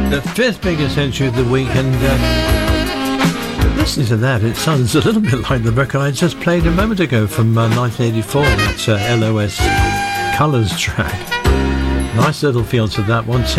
The fifth biggest entry of the week, and listening to that, it sounds a little bit like the record I just played a moment ago from 1984. That's LOS Colours track. Nice little feel to that one.